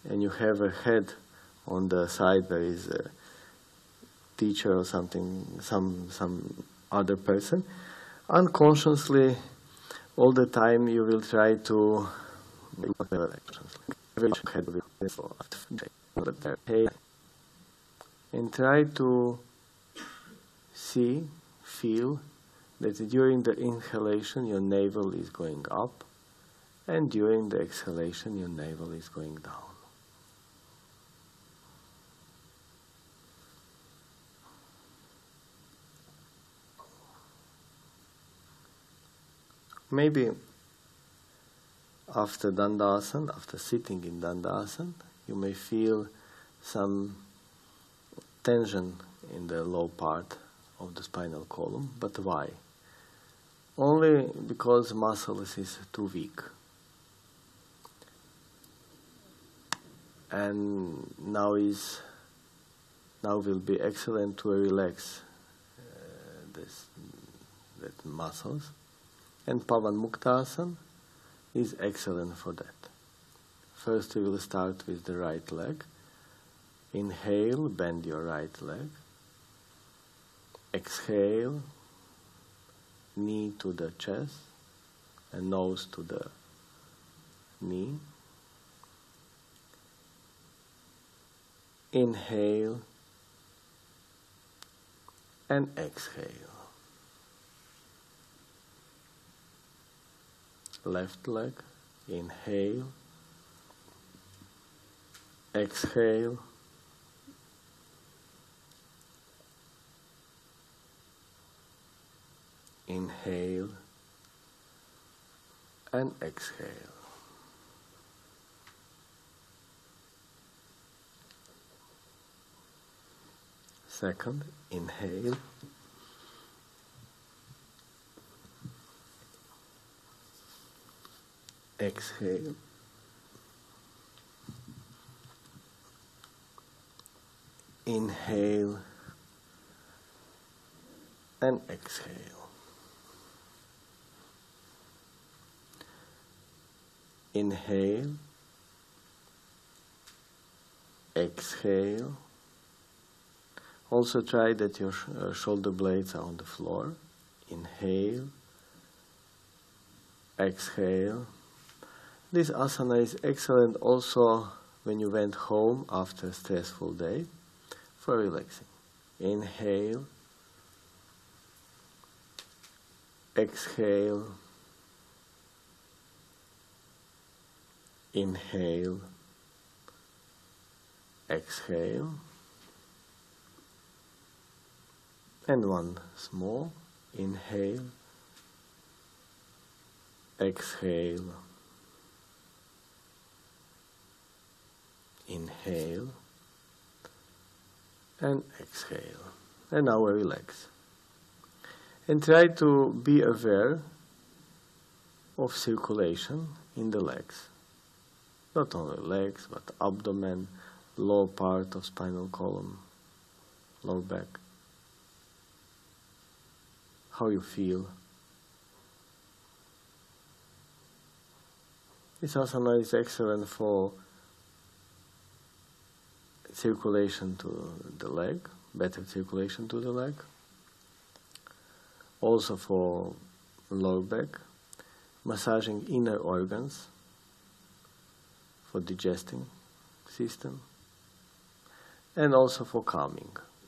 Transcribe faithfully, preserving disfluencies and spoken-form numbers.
and you have a head on the side, there is a teacher or something, some some other person, unconsciously, all the time you will try to and try to see, feel that during the inhalation your navel is going up, and during the exhalation your navel is going down. Maybe after Dandasana, after sitting in Dandasana, you may feel some tension in the low part of the spinal column. But why? Only because muscles is too weak. And now is now will be excellent to relax uh, this that muscles. And Pavan Muktasana is excellent for that. First we will start with the right leg. Inhale, bend your right leg. Exhale, knee to the chest and nose to the knee. Inhale and exhale. Left leg, inhale, exhale, inhale and exhale. Second, inhale. Exhale. Inhale and exhale. Inhale. Exhale. Also try that your sh uh, shoulder blades are on the floor. Inhale. Exhale. This asana is excellent also when you went home after a stressful day for relaxing. Inhale, exhale, inhale, exhale, and one small. Inhale, exhale, inhale and exhale. And now relax. And try to be aware of circulation in the legs. Not only legs, but abdomen, lower part of spinal column, lower back. How you feel. This asana is excellent for circulation to the leg, better circulation to the leg. Also for lower back, massaging inner organs, for digesting system, and also for calming.